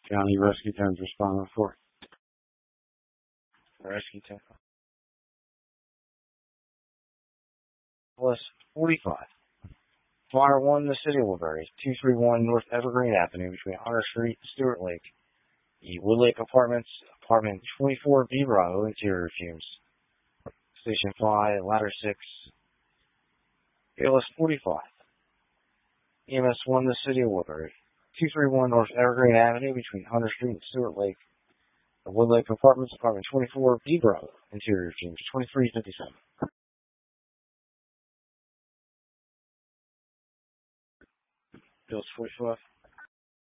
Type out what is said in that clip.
County Rescue 10's responding for Rescue 10. Plus 45. Fire 1, the City of Woodbury, 231 North Evergreen Avenue between Hunter Street and Stewart Lake. The Wood Lake Apartments, apartment 24B Bravo, interior fumes. Station 5, ladder 6. ALS 45. EMS 1, the City of Woodbury, 231 North Evergreen Avenue between Hunter Street and Stewart Lake. The Wood Lake Apartments, apartment 24B Bravo, interior fumes, 2357. Bills 45.